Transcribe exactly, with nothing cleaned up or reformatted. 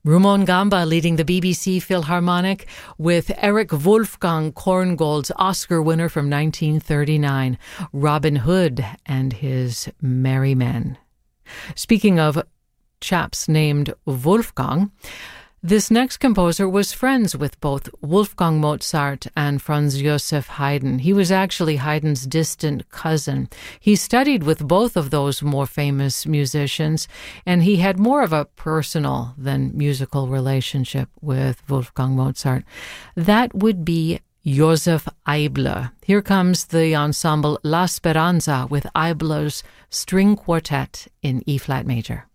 Rumon Gamba leading the B B C Philharmonic with Eric Wolfgang Korngold's Oscar winner from nineteen thirty-nine, Robin Hood and his Merry Men. Speaking of chaps named Wolfgang, this next composer was friends with both Wolfgang Mozart and Franz Joseph Haydn. He was actually Haydn's distant cousin. He studied with both of those more famous musicians, and he had more of a personal than musical relationship with Wolfgang Mozart. That would be Joseph Eibler. Here comes the ensemble La Speranza with Eibler's String Quartet in E-flat major.